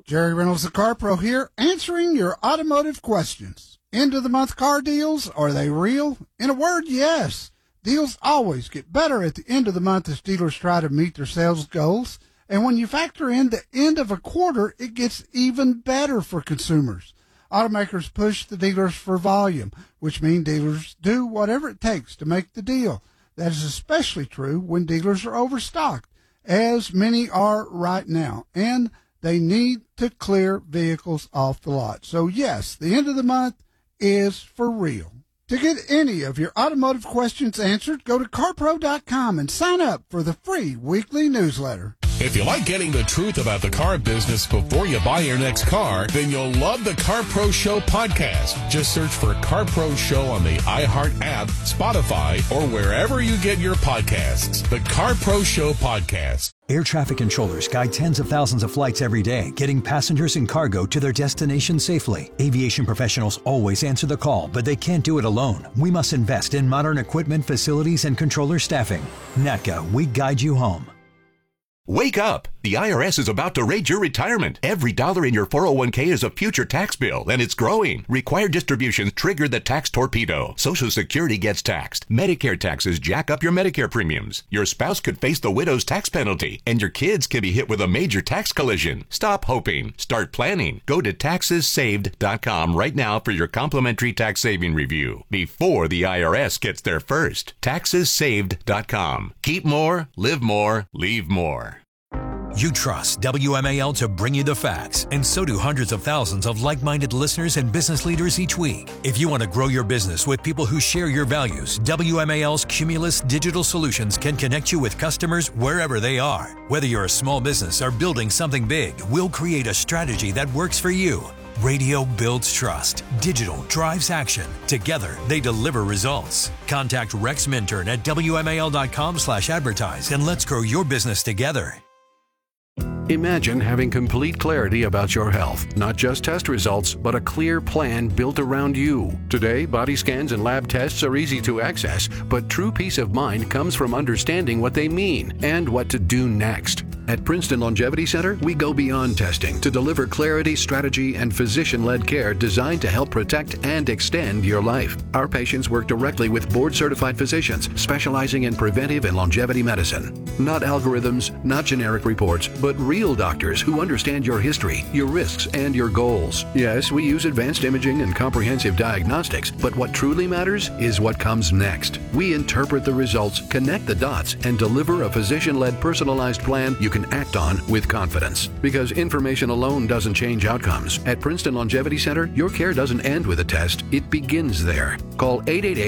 Jerry Reynolds, the Car Pro here, answering your automotive questions. End of the month car deals, are they real? In a word, yes. Deals always get better at the end of the month as dealers try to meet their sales goals. And when you factor in the end of a quarter, it gets even better for consumers. Automakers push the dealers for volume, which means dealers do whatever it takes to make the deal. That is especially true when dealers are overstocked, as many are right now, and they need to clear vehicles off the lot. So yes, the end of the month is for real. To get any of your automotive questions answered, go to carpro.com and sign up for the free weekly newsletter. If you like getting the truth about the car business before you buy your next car, then you'll love the Car Pro Show podcast. Just search for Car Pro Show on the iHeart app, Spotify, or wherever you get your podcasts. The Car Pro Show podcast. Air traffic controllers guide tens of thousands of flights every day, getting passengers and cargo to their destination safely. Aviation professionals always answer the call, but they can't do it alone. We must invest in modern equipment, facilities, and controller staffing. NATCA, we guide you home. Wake up! The IRS is about to raid your retirement. Every dollar in your 401k is a future tax bill, and it's growing. Required distributions trigger the tax torpedo. Social Security gets taxed. Medicare taxes jack up your Medicare premiums. Your spouse could face the widow's tax penalty, and your kids can be hit with a major tax collision. Stop hoping. Start planning. Go to taxessaved.com right now for your complimentary tax saving review before the IRS gets there first. Taxessaved.com. Keep more, live more, leave more. You trust WMAL to bring you the facts, and so do hundreds of thousands of like-minded listeners and business leaders each week. If you want to grow your business with people who share your values, WMAL's Cumulus Digital Solutions can connect you with customers wherever they are. Whether you're a small business or building something big, we'll create a strategy that works for you. Radio builds trust. Digital drives action. Together, they deliver results. Contact Rex Minturn at WMAL.com/advertise and let's grow your business together. Imagine having complete clarity about your health, not just test results, but a clear plan built around you. Today, body scans and lab tests are easy to access, but true peace of mind comes from understanding what they mean and what to do next. At Princeton Longevity Center, we go beyond testing to deliver clarity, strategy, and physician-led care designed to help protect and extend your life. Our patients work directly with board-certified physicians specializing in preventive and longevity medicine. Not algorithms, not generic reports, but real doctors who understand your history, your risks, and your goals. Yes, we use advanced imaging and comprehensive diagnostics, but what truly matters is what comes next. We interpret the results, connect the dots, and deliver a physician-led personalized plan you can act on with confidence. Because information alone doesn't change outcomes. At Princeton Longevity Center, your care doesn't end with a test, it begins there. Call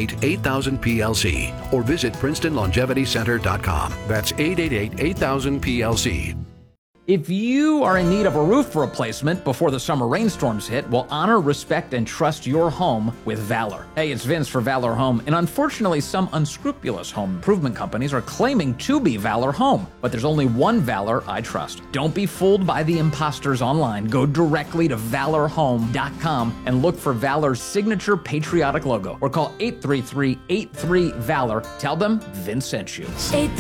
888-8000-PLC or visit PrincetonLongevityCenter.com. That's 888-8000-PLC. If you are in need of a roof replacement before the summer rainstorms hit, well, honor, respect, and trust your home with Valor. Hey, it's Vince for Valor Home, and unfortunately, some unscrupulous home improvement companies are claiming to be Valor Home, but there's only one Valor I trust. Don't be fooled by the imposters online. Go directly to ValorHome.com and look for Valor's signature patriotic logo, or call 833-83-VALOR. Tell them Vince sent you.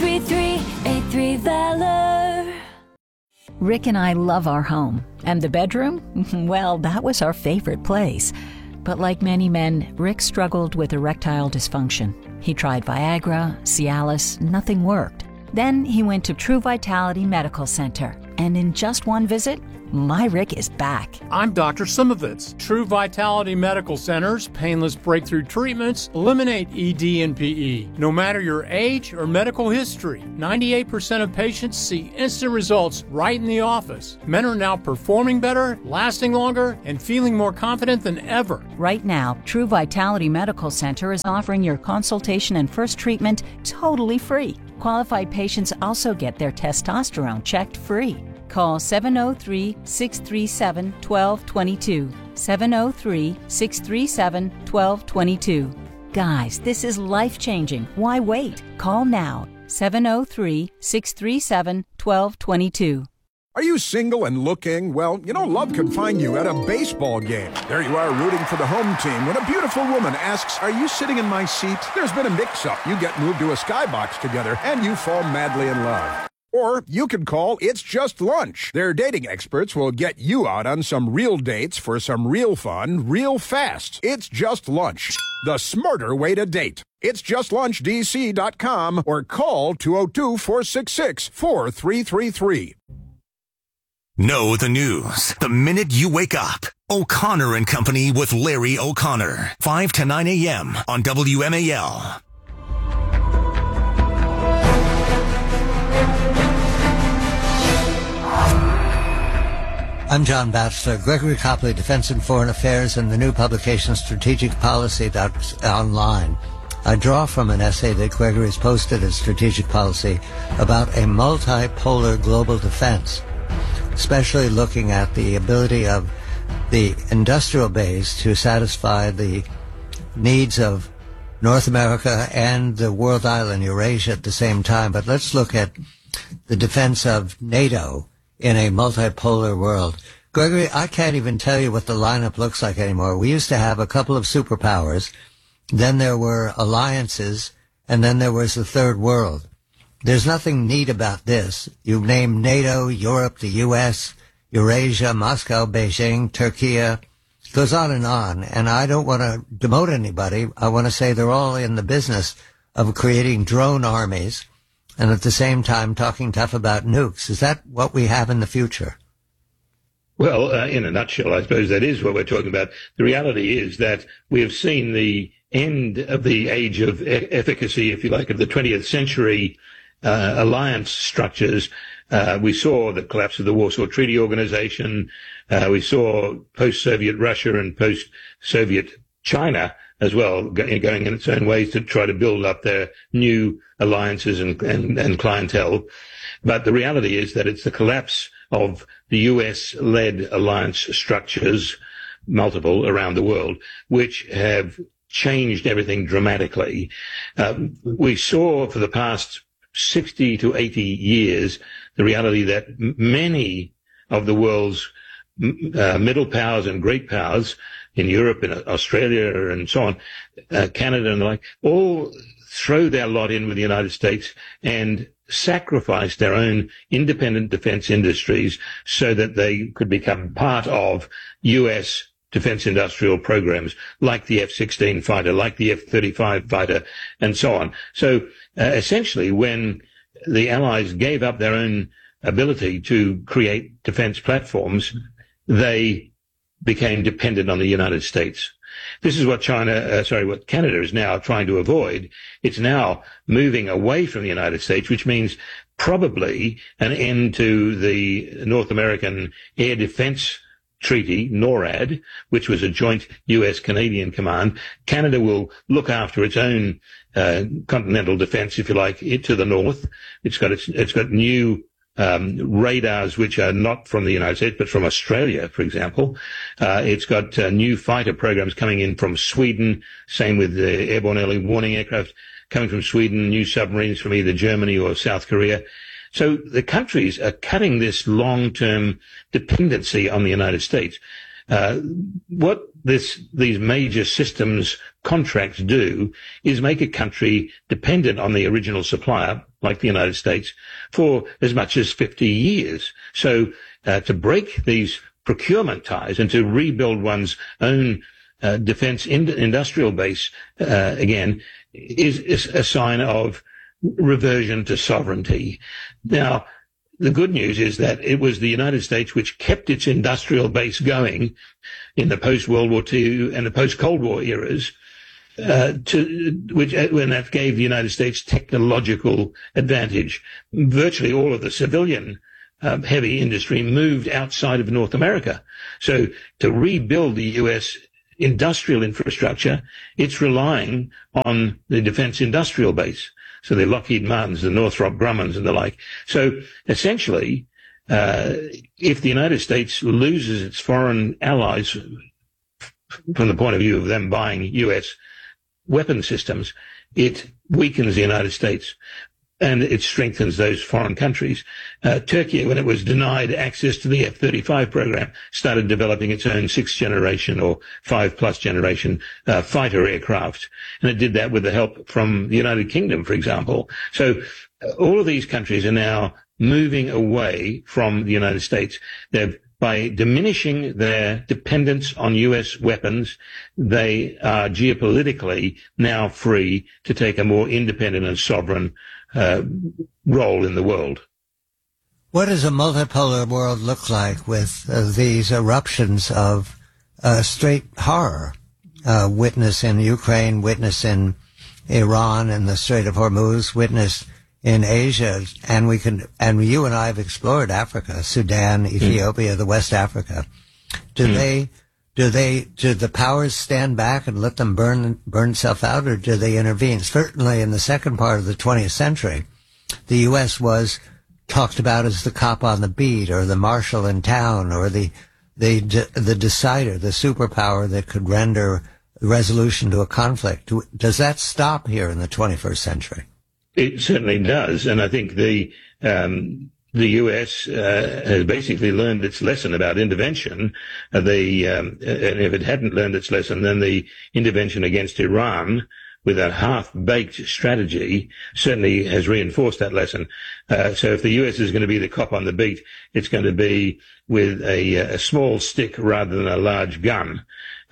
833-83-VALOR. Rick and I love our home. And the bedroom? Well, that was our favorite place. But like many men, Rick struggled with erectile dysfunction. He tried Viagra, Cialis, nothing worked. Then he went to True Vitality Medical Center. And in just one visit, my Rick is back. I'm Dr. Simovitz. True Vitality Medical Center's painless breakthrough treatments eliminate ED and PE. No matter your age or medical history, 98% of patients see instant results right in the office. Men are now performing better, lasting longer, and feeling more confident than ever. Right now, True Vitality Medical Center is offering your consultation and first treatment totally free. Qualified patients also get their testosterone checked free. Call 703-637-1222. 703-637-1222. Guys, this is life-changing. Why wait? Call now. 703-637-1222. Are you single and looking? Well, love can find you at a baseball game. There you are rooting for the home team when a beautiful woman asks, "Are you sitting in my seat?" There's been a mix-up. You get moved to a skybox together and you fall madly in love. Or you can call It's Just Lunch. Their dating experts will get you out on some real dates for some real fun, real fast. It's Just Lunch, the smarter way to date. It's JustLunchDC.com or call 202-466-4333. Know the news the minute you wake up. O'Connor and Company with Larry O'Connor. 5 to 9 a.m. on WMAL. I'm John Batchelor. Gregory Copley, Defense and Foreign Affairs, and the new publication Strategic Policy online. I draw from an essay that Gregory's posted at Strategic Policy about a multipolar global defense, especially looking at the ability of the industrial base to satisfy the needs of North America and the world island Eurasia at the same time. But let's look at the defense of NATO in a multipolar world. Gregory, I can't even tell you what the lineup looks like anymore. We used to have a couple of superpowers, then there were alliances, and then there was the third world. There's nothing neat about this. You've named NATO, Europe, the U.S., Eurasia, Moscow, Beijing, Turkey. It goes on, and I don't want to demote anybody. I want to say they're all in the business of creating drone armies, and at the same time talking tough about nukes. Is that what we have in the future? Well, in a nutshell, I suppose that is what we're talking about. The reality is that we have seen the end of the age of efficacy, if you like, of the 20th century alliance structures. We saw the collapse of the Warsaw Treaty Organization. We saw post-Soviet Russia and post-Soviet China as well, going in its own ways to try to build up their new alliances and clientele. But the reality is that it's the collapse of the US-led alliance structures, multiple around the world, which have changed everything dramatically. We saw for the past 60 to 80 years the reality that many of the world's middle powers and great powers in Europe, in Australia, and so on, Canada and the like, all throw their lot in with the United States and sacrifice their own independent defense industries so that they could become part of U.S. defense industrial programs like the F-16 fighter, like the F-35 fighter, and so on. So essentially, when the Allies gave up their own ability to create defense platforms, they became dependent on the United States. This is what what Canada is now trying to avoid. It's now moving away from the United States, which means probably an end to the North American Air Defense Treaty, NORAD, which was a joint US-Canadian command. Canada will look after its own continental defense, if you like, to the north. It's got new radars which are not from the United States but from Australia, for example. It's got new fighter programs coming in from Sweden, same with the airborne early warning aircraft coming from Sweden, new submarines from either Germany or South Korea. So the countries are cutting this long-term dependency on the United States. What these major systems contracts do is make a country dependent on the original supplier, like the United States, for as much as 50 years. So to break these procurement ties and to rebuild one's own defense industrial base again is a sign of reversion to sovereignty. Now, the good news is that it was the United States which kept its industrial base going in the post-World War II and the post-Cold War eras, when that gave the United States technological advantage. Virtually all of the civilian heavy industry moved outside of North America. So to rebuild the U.S. industrial infrastructure, it's relying on the defense industrial base. So the Lockheed Martins, the Northrop Grummans and the like. So essentially, if the United States loses its foreign allies from the point of view of them buying U.S. weapon systems, it weakens the United States and it strengthens those foreign countries. Turkey, when it was denied access to the F-35 program, started developing its own 6th generation or 5+ generation fighter aircraft. And it did that with the help from the United Kingdom, for example. So all of these countries are now moving away from the United States. By diminishing their dependence on U.S. weapons, they are geopolitically now free to take a more independent and sovereign role in the world. What does a multipolar world look like with these eruptions of straight horror? Witness in Ukraine, witness in Iran and the Strait of Hormuz, witness in Asia, and you and I have explored Africa, Sudan, Ethiopia, the West Africa. Do the powers stand back and let them burn itself out, or do they intervene? Certainly in the second part of the 20th century, the U.S. was talked about as the cop on the beat, or the marshal in town, or the decider, the superpower that could render resolution to a conflict. Does that stop here in the 21st century? It certainly does, and I think the U.S. has basically learned its lesson about intervention. And if it hadn't learned its lesson, then the intervention against Iran with a half-baked strategy certainly has reinforced that lesson. So if the U.S. is going to be the cop on the beat, it's going to be with a small stick rather than a large gun.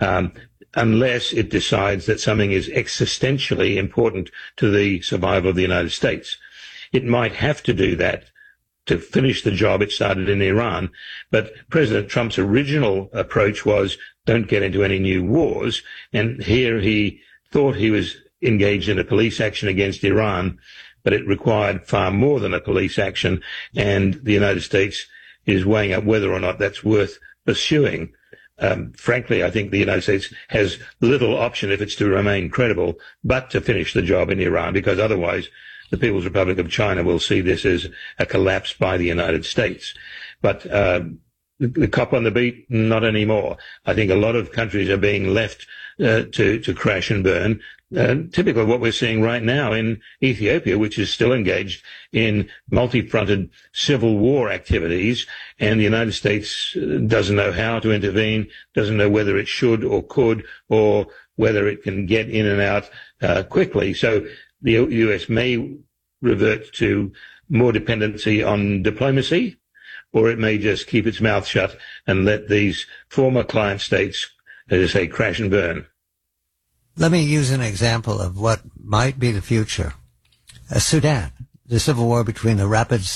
Unless it decides that something is existentially important to the survival of the United States. It might have to do that to finish the job it started in Iran. But President Trump's original approach was, don't get into any new wars. And here he thought he was engaged in a police action against Iran, but it required far more than a police action. And the United States is weighing up whether or not that's worth pursuing. Frankly, I think the United States has little option, if it's to remain credible, but to finish the job in Iran, because otherwise the People's Republic of China will see this as a collapse by the United States. But the cop on the beat, not anymore. I think a lot of countries are being left to crash and burn. Typical of what we're seeing right now in Ethiopia, which is still engaged in multi-fronted civil war activities, and the United States doesn't know how to intervene, doesn't know whether it should or could, or whether it can get in and out quickly. So the U.S. may revert to more dependency on diplomacy, or it may just keep its mouth shut and let these former client states, as I say, crash and burn. Let me use an example of what might be the future. Sudan, the civil war between the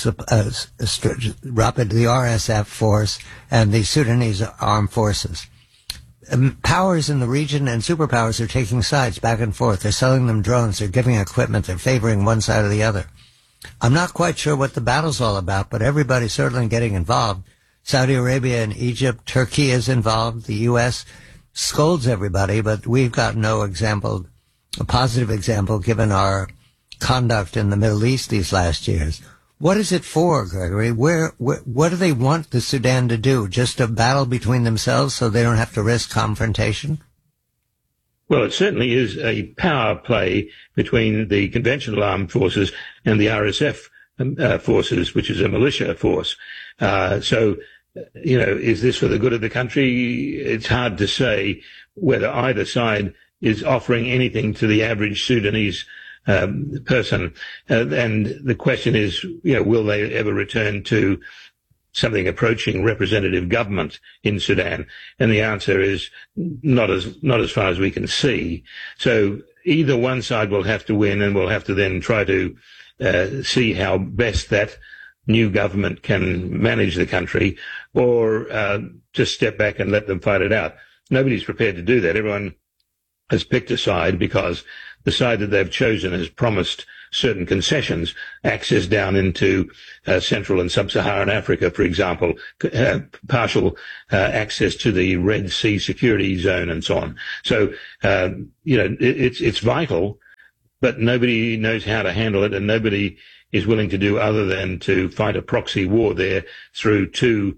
the RSF force and the Sudanese armed forces. Powers in the region and superpowers are taking sides back and forth. They're selling them drones. They're giving equipment. They're favoring one side or the other. I'm not quite sure what the battle's all about, but everybody's certainly getting involved. Saudi Arabia and Egypt, Turkey is involved. The U.S. scolds everybody, but we've got no example, a positive example, given our conduct in the Middle East these last years. What is it for, Gregory? What do they want the Sudan to do? Just a battle between themselves so they don't have to risk confrontation? Well, it certainly is a power play between the conventional armed forces and the RSF forces, which is a militia force. So, is this for the good of the country? It's hard to say whether either side is offering anything to the average Sudanese person. And the question is, will they ever return to something approaching representative government in Sudan? And the answer is not as far as we can see. So either one side will have to win, and we'll have to then try to see how best that new government can manage the country, or just step back and let them fight it out. Nobody's prepared to do that. Everyone has picked a side because the side that they've chosen has promised certain concessions, access down into Central and Sub-Saharan Africa, for example, partial access to the Red Sea security zone and so on. So, it's vital, but nobody knows how to handle it, and nobody is willing to do other than to fight a proxy war there through two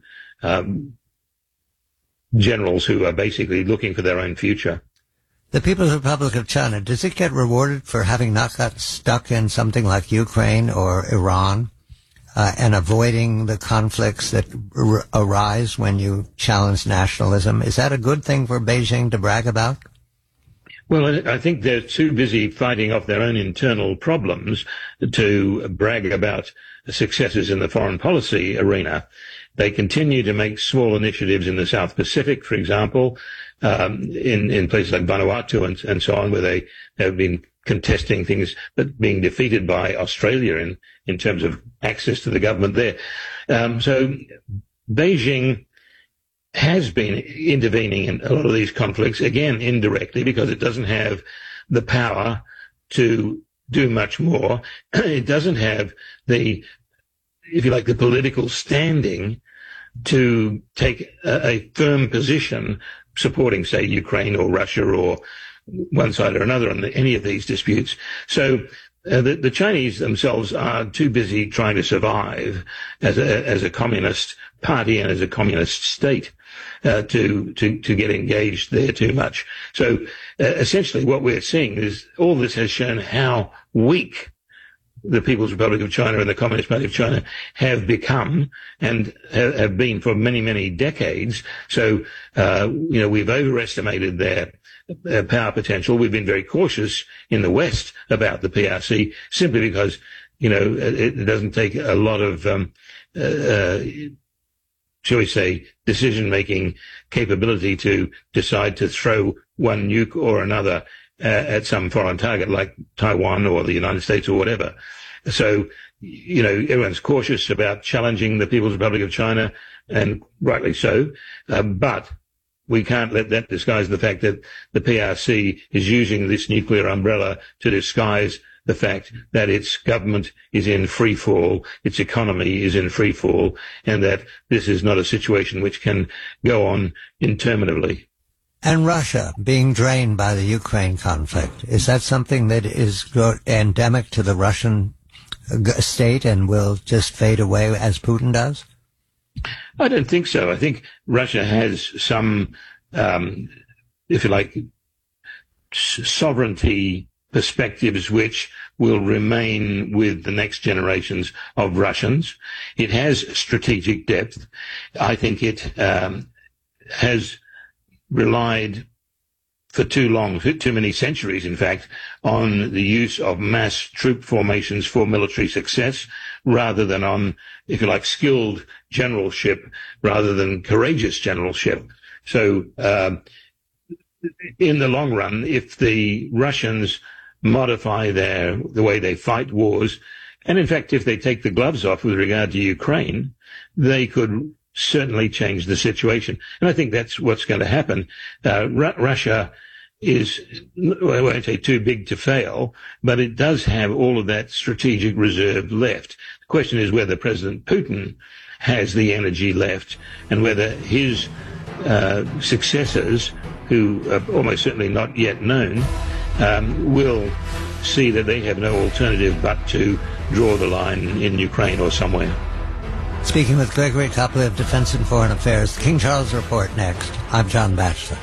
generals who are basically looking for their own future. The People's Republic of China, does it get rewarded for having not got stuck in something like Ukraine or Iran and avoiding the conflicts that arise when you challenge nationalism? Is that a good thing for Beijing to brag about? Well, I think they're too busy fighting off their own internal problems to brag about successes in the foreign policy arena. They continue to make small initiatives in the South Pacific, for example, in places like Vanuatu and so on, where they have been contesting things, but being defeated by Australia in terms of access to the government there. So Beijing has been intervening in a lot of these conflicts, again, indirectly, because it doesn't have the power to do much more. It doesn't have the, if you like, the political standing to take a firm position supporting, say, Ukraine or Russia or one side or another on any of these disputes. So the Chinese themselves are too busy trying to survive as a communist party and as a communist state to get engaged there too much. So essentially what we're seeing is all this has shown how weak the People's Republic of China and the Communist Party of China have become and have been for many, many decades. So, we've overestimated their power potential. We've been very cautious in the West about the PRC simply because, it doesn't take a lot of, shall we say, decision-making capability to decide to throw one nuke or another at some foreign target like Taiwan or the United States or whatever. So, everyone's cautious about challenging the People's Republic of China, and rightly so, but we can't let that disguise the fact that the PRC is using this nuclear umbrella to disguise the fact that its government is in free fall, its economy is in free fall, and that this is not a situation which can go on interminably. And Russia being drained by the Ukraine conflict, is that something that is endemic to the Russian state and will just fade away as Putin does? I don't think so. I think Russia has some, if you like, sovereignty perspectives which will remain with the next generations of Russians. It has strategic depth. I think it has relied for too long, too many centuries, in fact, on the use of mass troop formations for military success rather than on, if you like, skilled generalship rather than courageous generalship. So, in the long run, if the Russians modify the way they fight wars, and in fact, if they take the gloves off with regard to Ukraine, they could certainly change the situation. And I think that's what's going to happen. Russia is, I won't say too big to fail, but it does have all of that strategic reserve left. The question is whether President Putin has the energy left and whether his successors, who are almost certainly not yet known, will see that they have no alternative but to draw the line in Ukraine or somewhere. Speaking with Gregory Copley of Defense and Foreign Affairs, the King Charles Report next. I'm John Batchelor.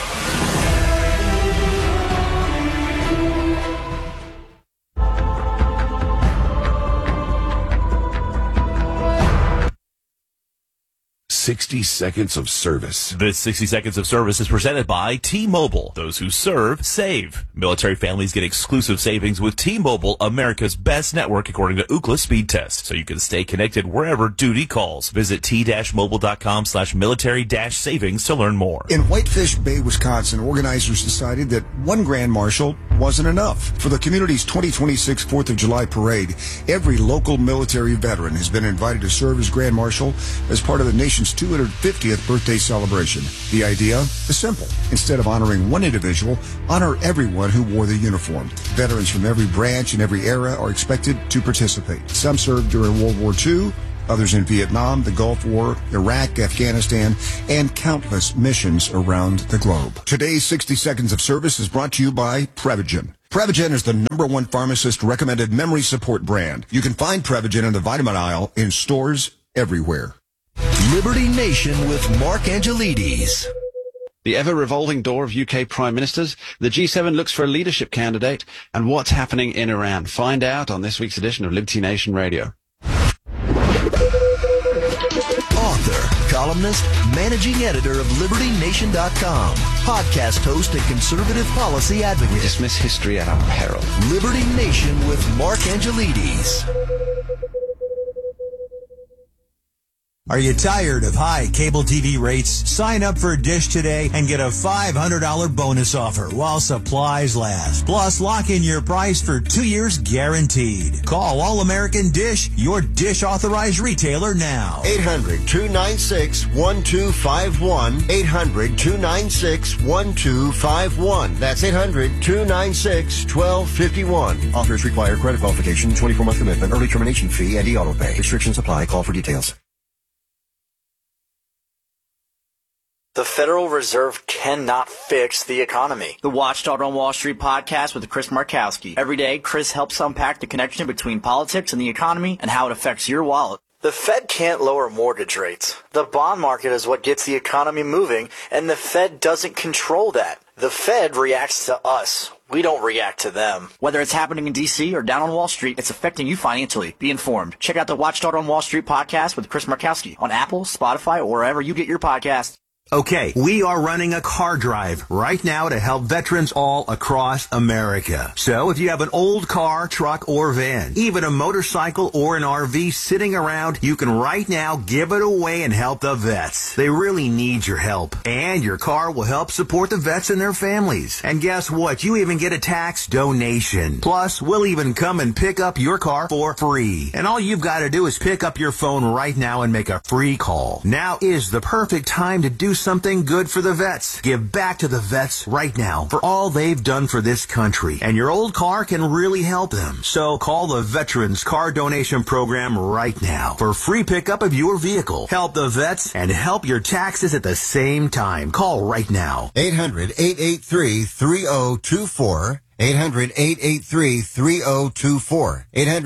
"60 Seconds of Service." This 60 Seconds of Service is presented by T-Mobile. Those who serve, save. Military families get exclusive savings with T-Mobile, America's best network according to Ookla speed test, so you can stay connected wherever duty calls. Visit t-mobile.com/military-savings to learn more. In Whitefish Bay, Wisconsin, organizers decided that one Grand Marshal wasn't enough. For the community's 2026 4th of July parade, every local military veteran has been invited to serve as Grand Marshal as part of the nation's 250th birthday celebration. The idea is simple. Instead of honoring one individual, honor everyone who wore the uniform. Veterans from every branch and every era are expected to participate. Some served during World War II, others in Vietnam, the Gulf War, Iraq, Afghanistan, and countless missions around the globe. Today's 60 Seconds of Service is brought to you by Prevagen. Prevagen is the #1 pharmacist-recommended memory support brand. You can find Prevagen in the vitamin aisle in stores everywhere. Liberty Nation with Mark Angelides. The ever-revolving door of UK Prime Ministers, the G7 looks for a leadership candidate, and what's happening in Iran. Find out on this week's edition of Liberty Nation Radio. Author, columnist, managing editor of LibertyNation.com, podcast host and conservative policy advocate. We dismiss history at our peril. Liberty Nation with Mark Angelides. Are you tired of high cable TV rates? Sign up for Dish today and get a $500 bonus offer while supplies last. Plus, lock in your price for 2 years guaranteed. Call All American Dish, your Dish authorized retailer now. 800-296-1251. 800-296-1251. That's 800-296-1251. Offers require credit qualification, 24-month commitment, early termination fee, and e-auto pay. Restrictions apply. Call for details. The Federal Reserve cannot fix the economy. The Watchdog on Wall Street podcast with Chris Markowski. Every day, Chris helps unpack the connection between politics and the economy and how it affects your wallet. The Fed can't lower mortgage rates. The bond market is what gets the economy moving, and the Fed doesn't control that. The Fed reacts to us. We don't react to them. Whether it's happening in D.C. or down on Wall Street, it's affecting you financially. Be informed. Check out the Watchdog on Wall Street podcast with Chris Markowski on Apple, Spotify, or wherever you get your podcasts. Okay, we are running a car drive right now to help veterans all across America. So if you have an old car, truck, or van, even a motorcycle or an RV sitting around, you can right now give it away and help the vets. They really need your help. And your car will help support the vets and their families. And guess what? You even get a tax donation. Plus, we'll even come and pick up your car for free. And all you've got to do is pick up your phone right now and make a free call. Now is the perfect time to do something good for the vets. Give back to the vets right now for all they've done for this country. And your old car can really help them. So call the Veterans Car Donation Program right now for free pickup of your vehicle. Help the vets and help your taxes at the same time. Call right now. 800-883-3024. 800-883-3024.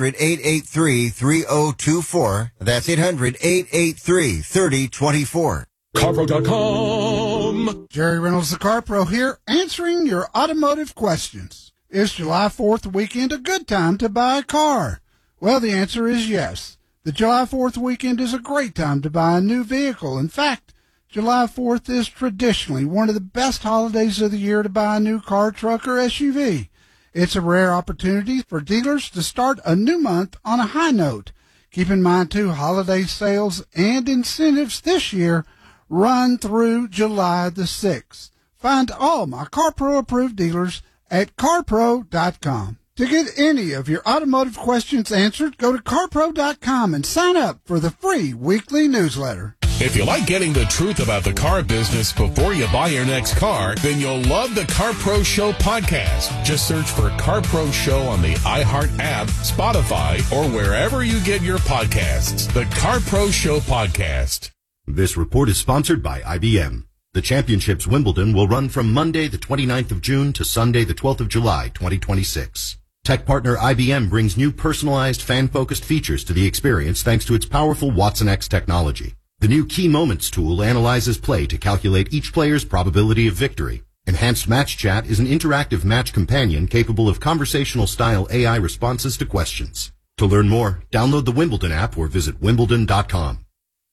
800-883-3024. That's 800-883-3024. CarPro.com. Jerry Reynolds, the Car Pro here, answering your automotive questions. Is July 4th weekend a good time to buy a car? Well, the answer is yes. The July 4th weekend is a great time to buy a new vehicle. In fact, July 4th is traditionally one of the best holidays of the year to buy a new car, truck, or SUV. It's a rare opportunity for dealers to start a new month on a high note. Keep in mind, too, holiday sales and incentives this year run through July the 6th. Find all my CarPro approved dealers at CarPro.com. To get any of your automotive questions answered, go to CarPro.com and sign up for the free weekly newsletter. If you like getting the truth about the car business before you buy your next car, then you'll love the Car Pro Show podcast. Just search for Car Pro Show on the iHeart app, Spotify, or wherever you get your podcasts. The Car Pro Show podcast. This report is sponsored by IBM. The Championships Wimbledon will run from Monday the 29th of June to Sunday the 12th of July, 2026. Tech partner IBM brings new personalized, fan-focused features to the experience thanks to its powerful Watson X technology. The new Key Moments tool analyzes play to calculate each player's probability of victory. Enhanced Match Chat is an interactive match companion capable of conversational-style AI responses to questions. To learn more, download the Wimbledon app or visit Wimbledon.com.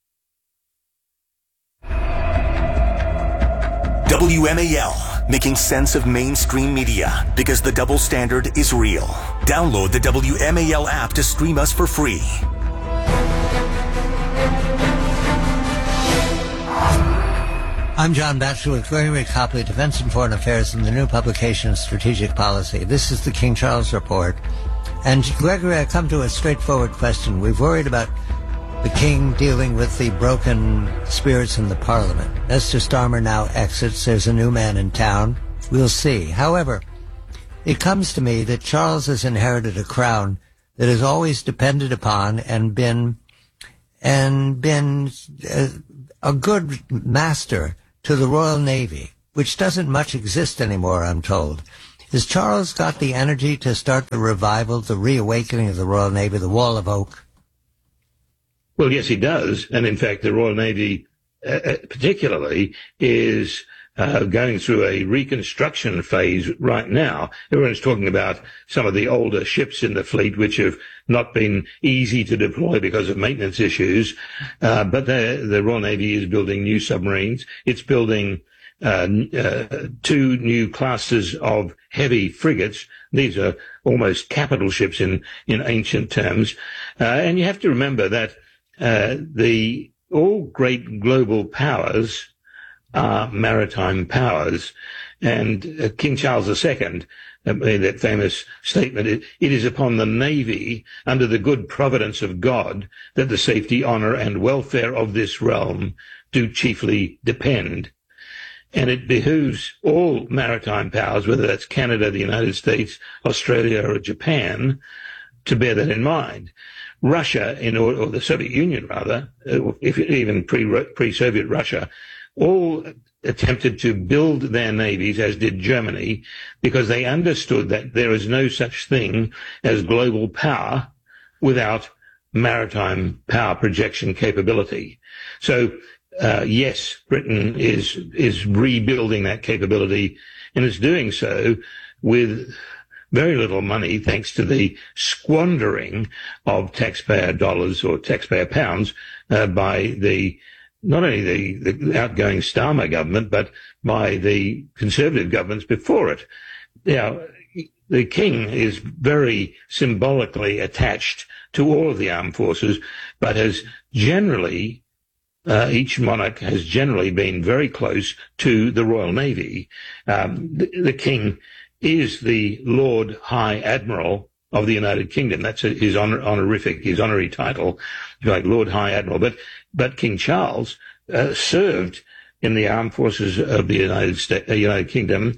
WMAL, making sense of mainstream media because the double standard is real. Download the WMAL app to stream us for free. I'm John Batchelor with Gregory Copley, Defense and Foreign Affairs, in the new publication Strategic Policy. This is the King Charles Report. And Gregory, I come to a straightforward question. We've worried about the king dealing with the broken spirits in the parliament. Mr. Starmer now exits. There's a new man in town. We'll see. However, it comes to me that Charles has inherited a crown that has always depended upon and been a good master to the Royal Navy, which doesn't much exist anymore, I'm told. Has Charles got the energy to start the revival, the reawakening of the Royal Navy, the Wall of Oak? Well, yes, he does. And in fact, the Royal Navy particularly is going through a reconstruction phase right now. Everyone's talking about some of the older ships in the fleet, which have not been easy to deploy because of maintenance issues. But the Royal Navy is building new submarines. It's building 2 new classes of heavy frigates. These are almost capital ships in ancient terms. And you have to remember that the all great global powers are maritime powers. And King Charles II made that famous statement, it is upon the Navy, under the good providence of God, that the safety, honour and welfare of this realm do chiefly depend. And it behooves all maritime powers, whether that's Canada, the United States, Australia or Japan, to bear that in mind. Russia, or the Soviet Union rather, even pre-Soviet Russia, all attempted to build their navies, as did Germany, because they understood that there is no such thing as global power without maritime power projection capability. So, yes, Britain is rebuilding that capability, and it's doing so with very little money, thanks to the squandering of taxpayer dollars or taxpayer pounds by not only the outgoing Starmer government, but by the Conservative governments before it. Now, the King is very symbolically attached to all of the armed forces, but has generally, each monarch has generally been very close to the Royal Navy. The King is the Lord High Admiral of the United Kingdom. That's his honorific, his honorary title, like Lord High Admiral. But King Charles served in the armed forces of the United Kingdom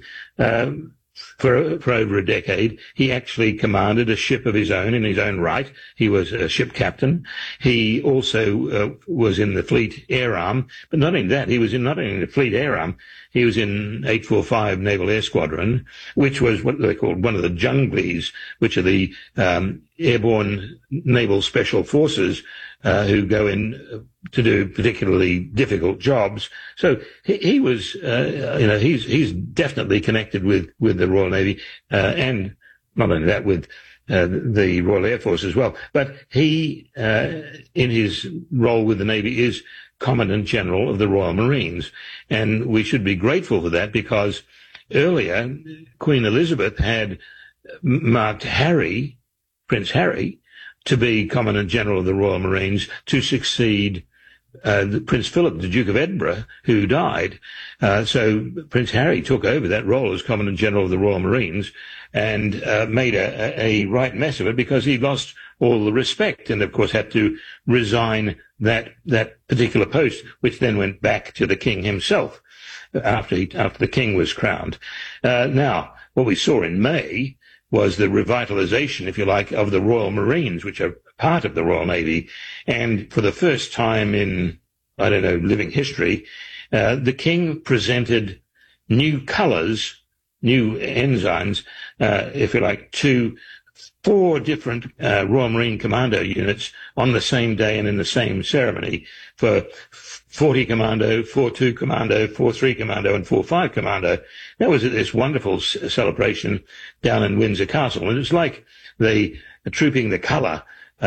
for over a decade. He actually commanded a ship of his own in his own right. He was a ship captain. He also was in the Fleet Air Arm. But not only that, he was not only in the Fleet Air Arm, he was in 845 Naval Air Squadron, which was what they called one of the Junglies, which are the airborne naval special forces who go in to do particularly difficult jobs. So he was, he's definitely connected with the Royal Navy, and not only that, with the Royal Air Force as well. But he, in his role with the Navy, is Commandant General of the Royal Marines. And we should be grateful for that, because earlier Queen Elizabeth had marked Prince Harry, to be Commandant General of the Royal Marines to succeed Prince Philip, the Duke of Edinburgh, who died. So Prince Harry took over that role as Commandant General of the Royal Marines and made a right mess of it, because he lost all the respect and, of course, had to resign that particular post, which then went back to the King himself after the King was crowned. Now, what we saw in May was the revitalization, if you like, of the Royal Marines, which are part of the Royal Navy. And for the first time in, living history, the King presented new colors, new ensigns, if you like, to 4 different Royal Marine Commando units on the same day and in the same ceremony, for 40 Commando, 4-2 Commando, 4-3 Commando, and 4-5 Commando. That was this wonderful celebration down in Windsor Castle. And it's like the Trooping the Colour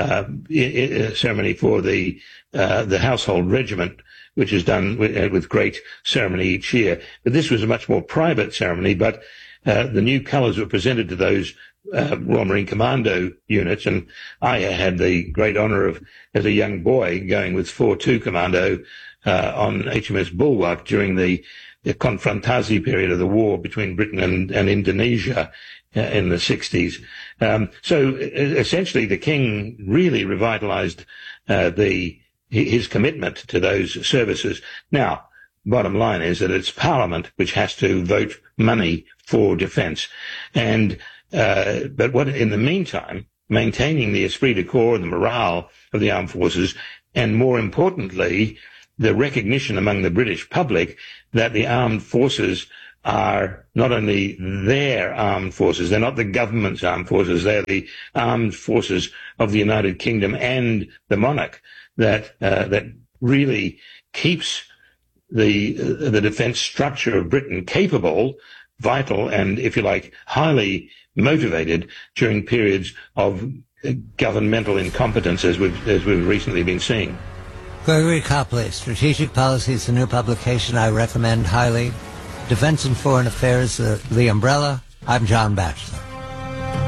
ceremony for the Household Regiment, which is done with great ceremony each year. But this was a much more private ceremony, but the new colours were presented to those Royal Marine Commando units, and I had the great honour of, as a young boy, going with 4-2 Commando on HMS Bulwark during the Konfrontasi period of the war between Britain and Indonesia in the 60s. So essentially the King really revitalised his commitment to those services. Now, bottom line is that it's Parliament which has to vote money for defence. And but what, in the meantime, maintaining the esprit de corps and the morale of the armed forces, and more importantly, the recognition among the British public that the armed forces are not only their armed forces, they're not the government's armed forces, they're the armed forces of the United Kingdom and the monarch, that really keeps the defence structure of Britain capable, vital, and, if you like, highly motivated during periods of governmental incompetence, as we've recently been seeing. Gregory Copley, Strategic Policy is a new publication I recommend highly. Defense and Foreign Affairs, The Umbrella. I'm John Batchelor.